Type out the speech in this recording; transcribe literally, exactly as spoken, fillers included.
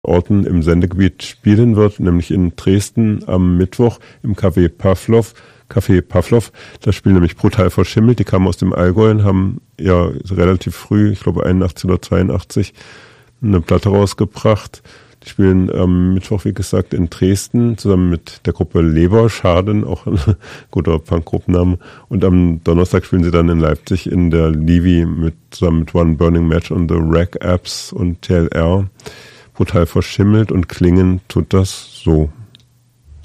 Orten im Sendegebiet spielen wird, nämlich in Dresden am Mittwoch im Café Pavlov. Café Pavlov, da spielen nämlich Brutal Verschimmelt, die kamen aus dem Allgäu und haben ja relativ früh, ich glaube einundachtzig oder zweiundachtzig, eine Platte rausgebracht. Die spielen am Mittwoch, wie gesagt, in Dresden zusammen mit der Gruppe Leberschaden, auch ein guter Punkgruppenname. Und am Donnerstag spielen sie dann in Leipzig in der Livi mit, zusammen mit One Burning Match und The Rack Apps und T L R. Brutal Verschimmelt und klingen tut das so.